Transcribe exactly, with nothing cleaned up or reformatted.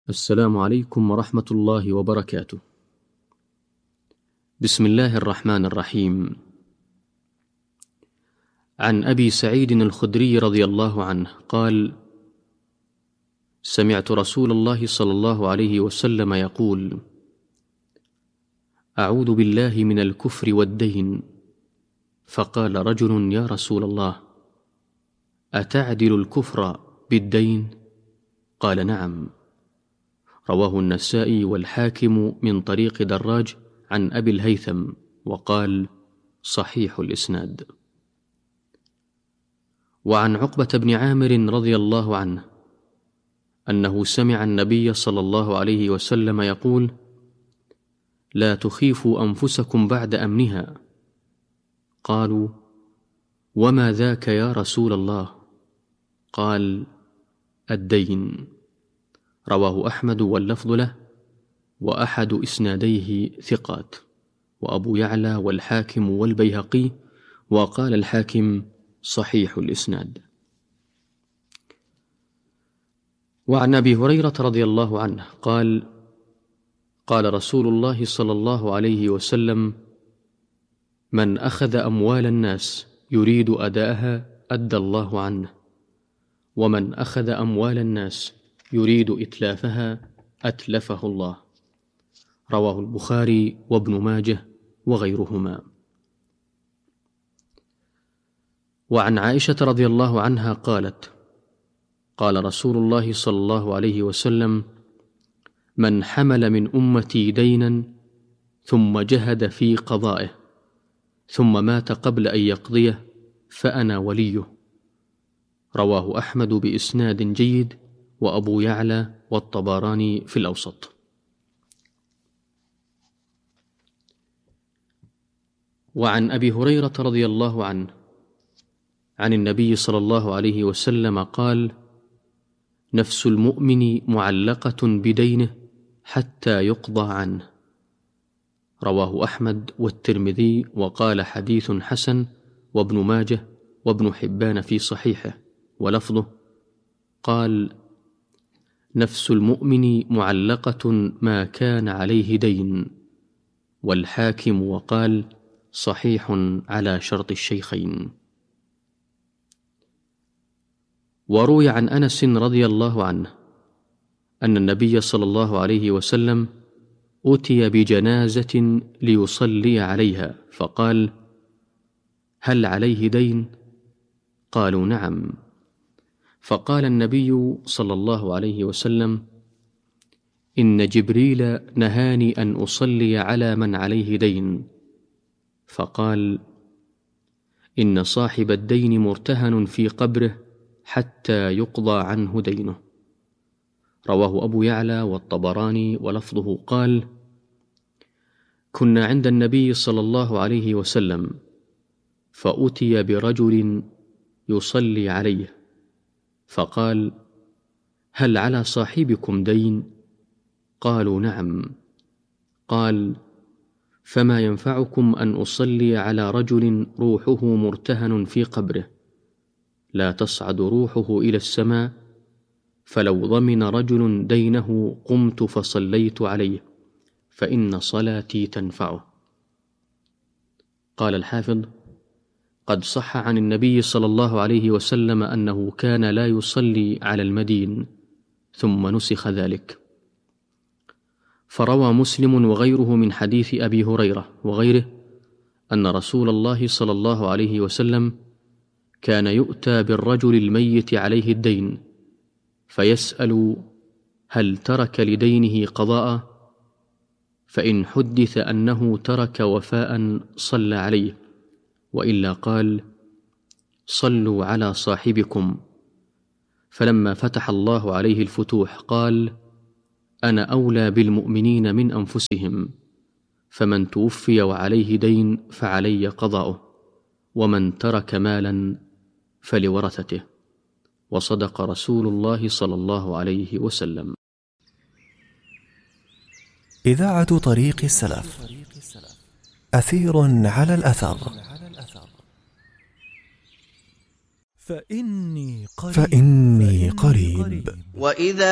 السلام عليكم ورحمة الله وبركاته. بسم الله الرحمن الرحيم. عن أبي سعيد الخدري رضي الله عنه قال: سمعت رسول الله صلى الله عليه وسلم يقول: أعوذ بالله من الكفر والدين. فقال رجل: يا رسول الله، أتعدل الكفر بالدين؟ قال: نعم. رواه النسائي والحاكم من طريق دراج عن أبي الهيثم، وقال: صحيح الإسناد. وعن عقبة بن عامر رضي الله عنه أنه سمع النبي صلى الله عليه وسلم يقول: لا تخيفوا أنفسكم بعد أمنها. قالوا: وما ذاك يا رسول الله؟ قال: الدين. رواه أحمد واللفظ له، وأحد إسناديه ثقات، وأبو يعلى والحاكم والبيهقي، وقال الحاكم: صحيح الإسناد. وعن أبي هريرة رضي الله عنه قال: قال رسول الله صلى الله عليه وسلم: من أخذ أموال الناس يريد أداءها أدى الله عنه، ومن أخذ أموال الناس يريد إتلافها أتلفه الله. رواه البخاري وابن ماجه وغيرهما. وعن عائشة رضي الله عنها قالت: قال رسول الله صلى الله عليه وسلم: من حمل من أمتي دينا ثم جهد في قضائه ثم مات قبل أن يقضيه فأنا وليه. رواه أحمد بإسناد جيد، وأبو يعلى والطبراني في الأوسط. وعن أبي هريرة رضي الله عنه عن النبي صلى الله عليه وسلم قال: نفس المؤمن معلقة بدينه حتى يقضى عنه. رواه أحمد والترمذي، وقال حديث حسن، وابن ماجه وابن حبان في صحيحه، ولفظه قال: نفس المؤمن معلقة ما كان عليه دين. والحاكم وقال: صحيح على شرط الشيخين. وروي عن أنس رضي الله عنه أن النبي صلى الله عليه وسلم أتي بجنازة ليصلي عليها، فقال: هل عليه دين؟ قالوا: نعم. فقال النبي صلى الله عليه وسلم: إن جبريل نهاني أن أصلي على من عليه دين. فقال: إن صاحب الدين مرتهن في قبره حتى يقضى عنه دينه. رواه أبو يعلى والطبراني، ولفظه قال: كنا عند النبي صلى الله عليه وسلم فأتي برجل يصلي عليه، فقال: هل على صاحبكم دين؟ قالوا: نعم. قال: فما ينفعكم أن أصلي على رجل روحه مرتهن في قبره، لا تصعد روحه إلى السماء، فلو ضمن رجل دينه قمت فصليت عليه، فإن صلاتي تنفعه. قال الحافظ: قد صح عن النبي صلى الله عليه وسلم أنه كان لا يصلي على المدين، ثم نسخ ذلك. فروى مسلم وغيره من حديث أبي هريرة وغيره أن رسول الله صلى الله عليه وسلم كان يؤتى بالرجل الميت عليه الدين، فيسأل: هل ترك لدينه قضاء؟ فإن حدث أنه ترك وفاء صلى عليه، وإلا قال: صلوا على صاحبكم. فلما فتح الله عليه الفتوح قال: أنا أولى بالمؤمنين من أنفسهم، فمن توفي وعليه دين فعلي قضاؤه، ومن ترك مالا فلورثته. وصدق رسول الله صلى الله عليه وسلم. إذاعة طريق السلف، أثير على الأثر. فإني قريب, فإني قريب. وإذا